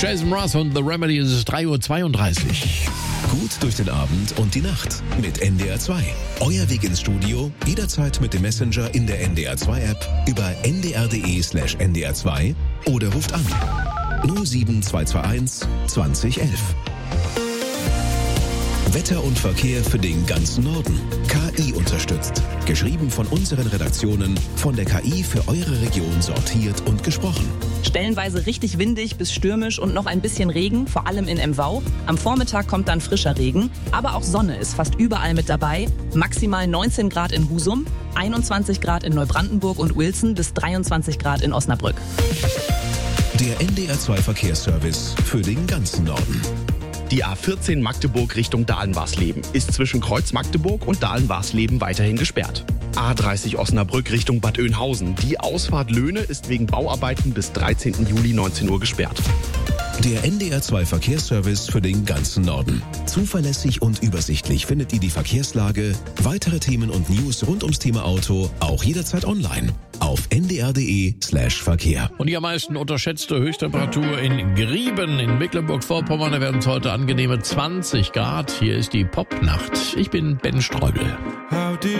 Jason Mraz und The Remedy, es ist 3:32 Uhr. Gut durch den Abend und die Nacht mit NDR 2. Euer Weg ins Studio jederzeit mit dem Messenger in der NDR 2 App über ndr.de/ndr 2 oder ruft an 07221 2011. Wetter und Verkehr für den ganzen Norden. KI unterstützt. Geschrieben von unseren Redaktionen, von der KI für eure Region sortiert und gesprochen. Stellenweise richtig windig bis stürmisch und noch ein bisschen Regen, vor allem in MV. Am Vormittag kommt dann frischer Regen, aber auch Sonne ist fast überall mit dabei. Maximal 19 Grad in Husum, 21 Grad in Neubrandenburg und Uelzen bis 23 Grad in Osnabrück. Der NDR 2 Verkehrsservice für den ganzen Norden. Die A14 Magdeburg Richtung Dahlen-Warsleben ist zwischen Kreuz Magdeburg und Dahlen-Warsleben weiterhin gesperrt. A30 Osnabrück Richtung Bad Oeynhausen. Die Ausfahrt Löhne ist wegen Bauarbeiten bis 13. Juli 19 Uhr gesperrt. Der NDR 2 Verkehrsservice für den ganzen Norden. Zuverlässig und übersichtlich findet ihr die Verkehrslage, weitere Themen und News rund ums Thema Auto auch jederzeit online auf ndr.de/Verkehr. Und die am meisten unterschätzte Höchsttemperatur in Grieben in Mecklenburg-Vorpommern. Da werden es heute angenehme 20 Grad. Hier ist die Popnacht. Ich bin Ben Streubel.